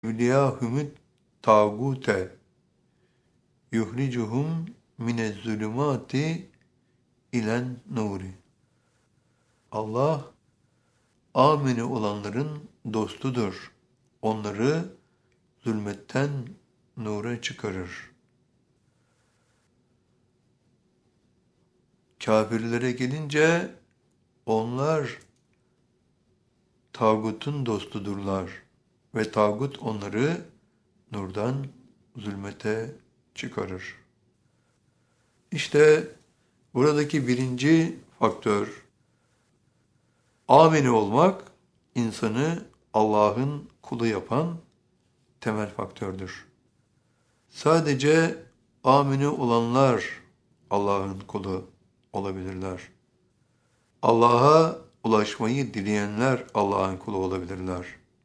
evliyâhümüt tâgûte yuhricuhum minezzülümâti ilen nuri. Allah, amini olanların dostudur. Onları zulmetten nura çıkarır. Kafirlere gelince onlar tağutun dostudurlar ve tağut onları nurdan zulmete çıkarır. İşte buradaki birinci faktör, amini olmak, insanı Allah'ın kulu yapan temel faktördür. Sadece amini olanlar Allah'ın kulu olabilirler. Allah'a ulaşmayı dileyenler Allah'ın kulu olabilirler.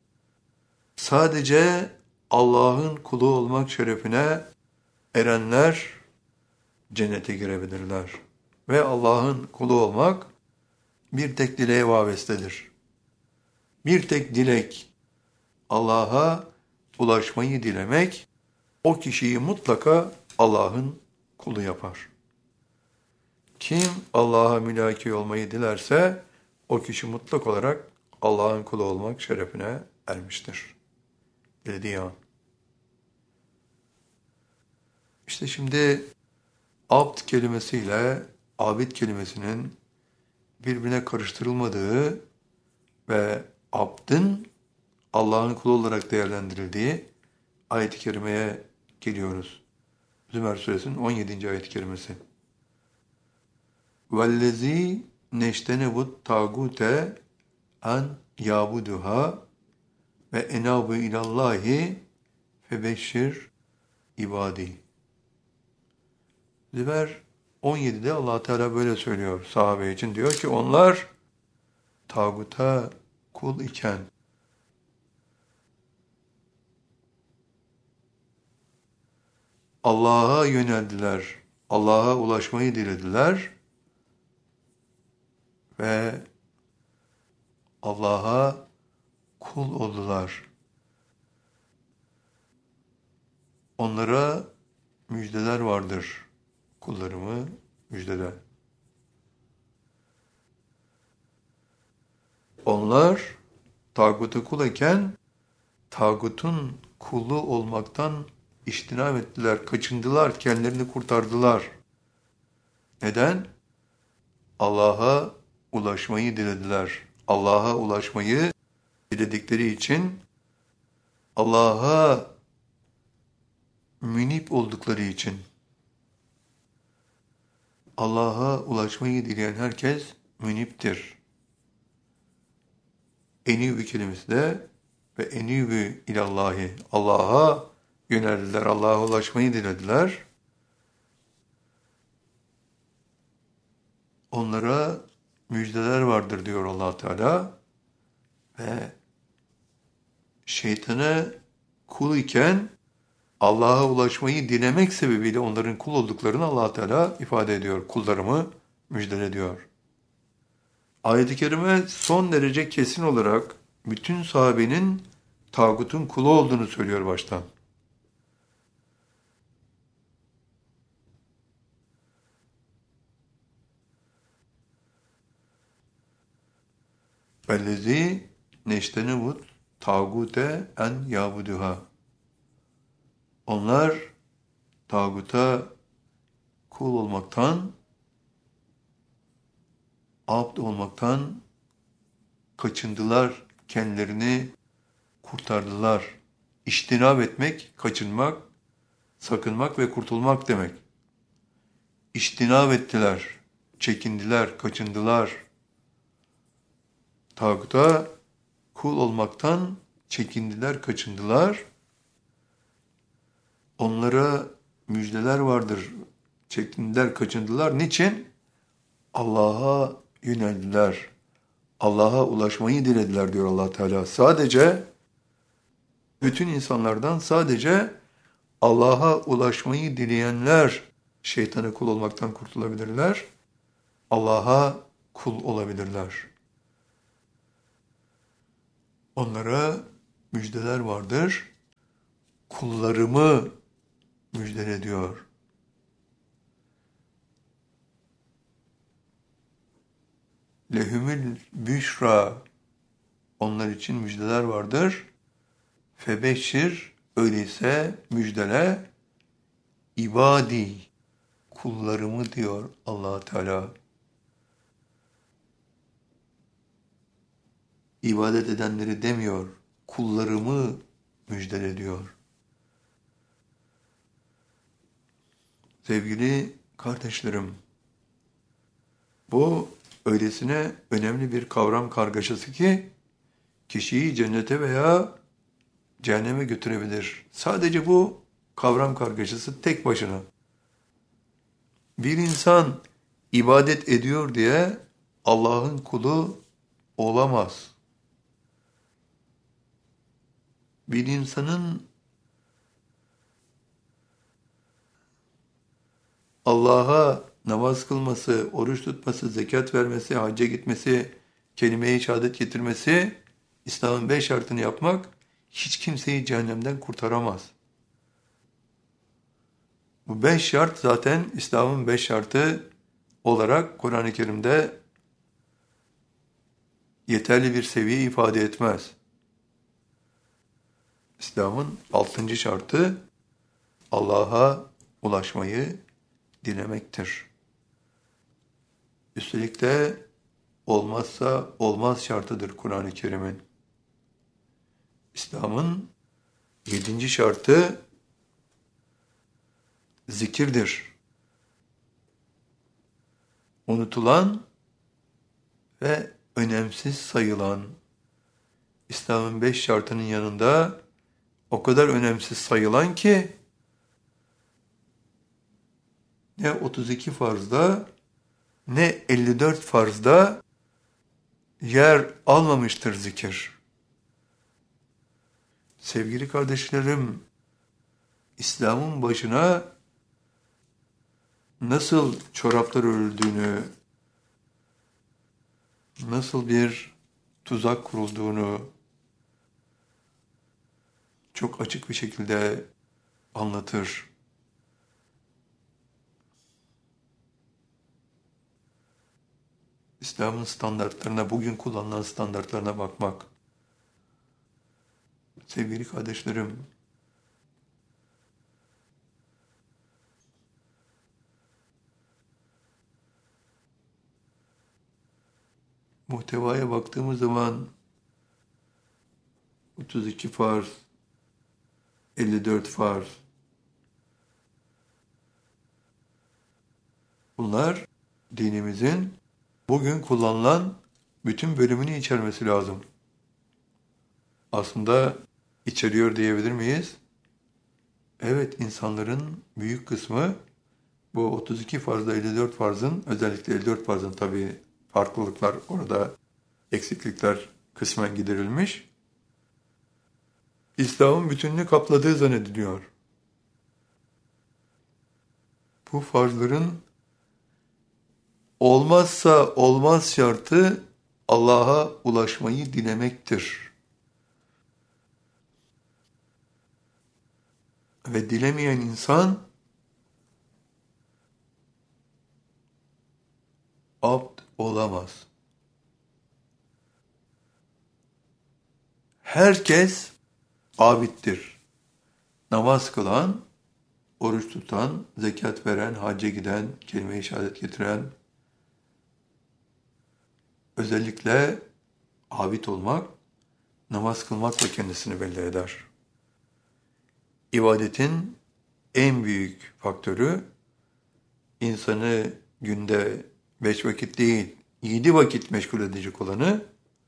Sadece Allah'ın kulu olmak şerefine erenler cennete girebilirler. Ve Allah'ın kulu olmak bir tek dileğe vabestedir. Bir tek dilek, Allah'a ulaşmayı dilemek, o kişiyi mutlaka Allah'ın kulu yapar. Kim Allah'a mülaki olmayı dilerse, o kişi mutlak olarak Allah'ın kulu olmak şerefine ermiştir. Dediği an. İşte şimdi abd kelimesiyle abid kelimesinin birbirine karıştırılmadığı ve abdın Allah'ın kulu olarak değerlendirildiği ayet-i kerimeye geliyoruz. Zümer suresinin 17. ayet-i kerimesi. وَالَّذ۪ي نَشْتَنَبُ التَّاغُوتَ اَنْ يَعْبُدُهَا وَاَنَابُ اِلَى اللّٰهِ فَبَشِّرْ ibadi. Zümer 17'de Allah Teala böyle söylüyor sahabe için. Diyor ki onlar tağuta kul iken Allah'a yöneldiler, Allah'a ulaşmayı dilediler ve Allah'a kul oldular. Onlara müjdeler vardır. Kullarımı müjdele. Onlar tağuta kul iken tağutun kulu olmaktan İçtinab ettiler, kaçındılar, kendilerini kurtardılar. Neden? Allah'a ulaşmayı dilediler. Allah'a ulaşmayı diledikleri için, Allah'a münip oldukları için, Allah'a ulaşmayı dileyen herkes müniptir. Enîbü kelimesi de ve enîbü ilallahi, Allah'a yöneldiler, Allah'a ulaşmayı dilediler. Onlara müjdeler vardır diyor Allah Teala ve şeytana kul iken Allah'a ulaşmayı dilemek sebebiyle onların kul olduklarını Allah Teala ifade ediyor. Kullarımı müjdele diyor. Ayet-i kerime son derece kesin olarak bütün sahabenin tağutun kulu olduğunu söylüyor baştan. وَالَّذ۪ي نَشْتَنِبُ tağute en yabuduha. Onlar tağuta kul olmaktan, abd olmaktan kaçındılar, kendilerini kurtardılar. İçtinab etmek, kaçınmak, sakınmak ve kurtulmak demek. İçtinab ettiler, çekindiler, kaçındılar. Tağuta kul olmaktan çekindiler, kaçındılar. Onlara müjdeler vardır. Çekindiler, kaçındılar. Niçin? Allah'a yöneldiler. Allah'a ulaşmayı dilediler diyor Allah Teala. Sadece bütün insanlardan sadece Allah'a ulaşmayı dileyenler şeytana kul olmaktan kurtulabilirler. Allah'a kul olabilirler. Onlara müjdeler vardır. kullarımı müjdele diyor. Lehumül büşra, onlar için müjdeler vardır. Febeşşir, öyleyse müjdele ibadi, kullarımı diyor Allah Teala. İbadet edenleri demiyor, kullarımı müjdele diyor. Sevgili kardeşlerim, bu öylesine önemli bir kavram kargaşası ki kişiyi cennete veya cehenneme götürebilir. Sadece bu kavram kargaşası tek başına. Bir insan ibadet ediyor diye Allah'ın kulu olamaz. Bir insanın Allah'a namaz kılması, oruç tutması, zekat vermesi, hacca gitmesi, kelime-i şehadet getirmesi, İslam'ın 5 şartını yapmak hiç kimseyi cehennemden kurtaramaz. Bu 5 şart zaten İslam'ın 5 şartı olarak Kur'an-ı Kerim'de yeterli bir seviye ifade etmez. İslam'ın 6. şartı Allah'a ulaşmayı dilemektir. Üstelik de olmazsa olmaz şartıdır Kur'an-ı Kerim'in. İslam'ın 7. şartı zikirdir. Unutulan ve önemsiz sayılan, İslam'ın 5 şartının yanında o kadar önemsiz sayılan ki ne 32 farzda ne 54 farzda yer almamıştır zikir. Sevgili kardeşlerim, İslam'ın başına nasıl çoraplar örüldüğünü, nasıl bir tuzak kurulduğunu çok açık bir şekilde anlatır. İslam'ın standartlarına, bugün kullanılan standartlarına bakmak. Sevgili kardeşlerim, muhtevaya baktığımız zaman 32 farz, 54 farz. Bunlar dinimizin bugün kullanılan bütün bölümünü içermesi lazım. Aslında içeriyor diyebilir miyiz? Evet, insanların büyük kısmı bu 32 farzda 54 farzın, özellikle 54 farzın tabii farklılıklar, orada eksiklikler kısmen giderilmiş. İslam'ın bütününü kapladığı zannediliyor. Bu farzların olmazsa olmaz şartı Allah'a ulaşmayı dilemektir. Ve dilemeyen insan abd olamaz. Herkes abittir. Namaz kılan, oruç tutan, zekat veren, hacca giden, kelime-i şehadet getiren, özellikle abid olmak, namaz kılmakla kendisini belli eder. İbadetin en büyük faktörü, insanı günde 5 vakit değil, 7 vakit meşgul edecek olanı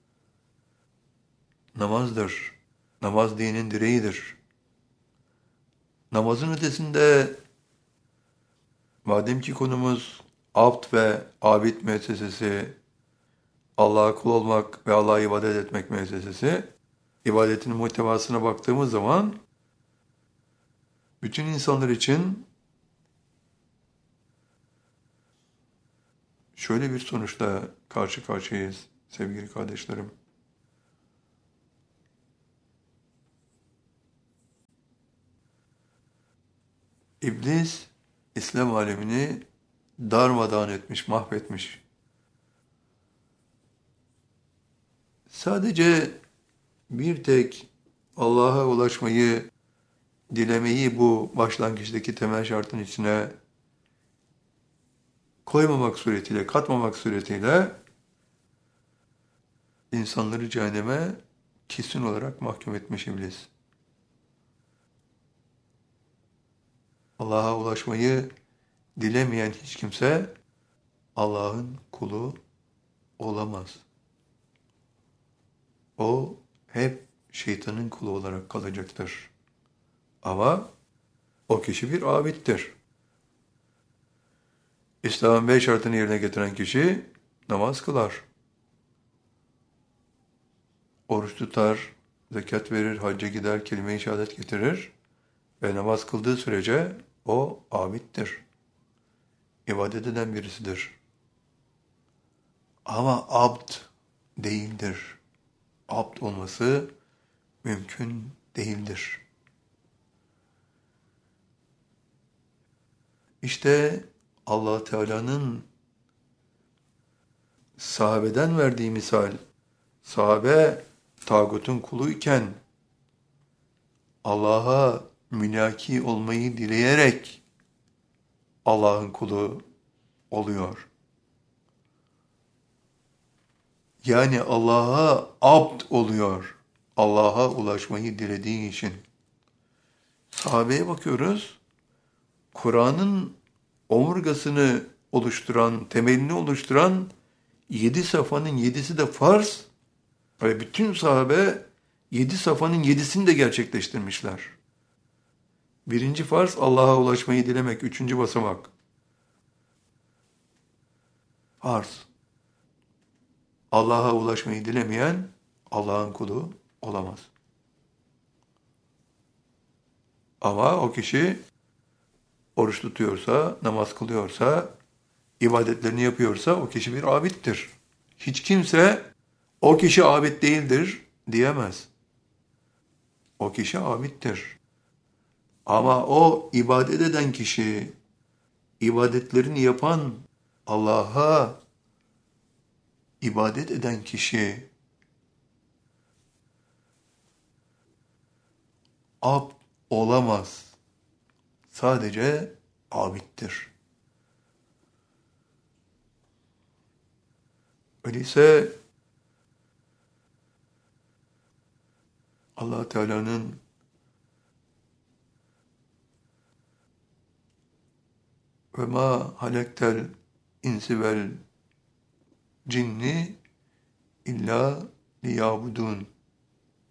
namazdır. Namaz dinin direğidir. Namazın ötesinde, madem ki konumuz abd ve abid müessesesi, Allah'a kul olmak ve Allah'a ibadet etmek müessesesi, ibadetin muhtevasına baktığımız zaman bütün insanlar için şöyle bir sonuçla karşı karşıyayız sevgili kardeşlerim. İblis, İslam alemini darmadağın etmiş, mahvetmiş. Sadece bir tek Allah'a ulaşmayı, dilemeyi bu başlangıçtaki temel şartın içine koymamak suretiyle, katmamak suretiyle insanları cehenneme kesin olarak mahkum etmiş iblis. Allah'a ulaşmayı dilemeyen hiç kimse Allah'ın kulu olamaz. O hep şeytanın kulu olarak kalacaktır. Ama o kişi bir abittir. İslam'ın 5 şartını yerine getiren kişi namaz kılar, oruç tutar, zekat verir, hacca gider, kelime-i şehadet getirir ve namaz kıldığı sürece o abittir. İbadet eden birisidir. Ama abd değildir. Abd olması mümkün değildir. İşte Allah Teala'nın sahabeden verdiği misal, sahabe tağutun kuluyken Allah'a münaki olmayı dileyerek Allah'ın kulu oluyor. Yani Allah'a abd oluyor. Allah'a ulaşmayı dilediği için. Sahabeye bakıyoruz. Kur'an'ın omurgasını oluşturan, temelini oluşturan 7 safhanın 7'si de farz ve bütün sahabe 7 safhanın 7'sini de gerçekleştirmişler. Birinci farz Allah'a ulaşmayı dilemek, 3. basamak. Farz. Allah'a ulaşmayı dilemeyen Allah'ın kulu olamaz. Ama o kişi oruç tutuyorsa, namaz kılıyorsa, ibadetlerini yapıyorsa o kişi bir abittir. Hiç kimse o kişi abid değildir diyemez. O kişi abittir. Ama o ibadet eden kişi, ibadetlerini yapan, Allah'a ibadet eden kişi abd olamaz. Sadece abittir. Öyleyse Allah Teala'nın ve ma halektel insi vel cinni illa liyabudun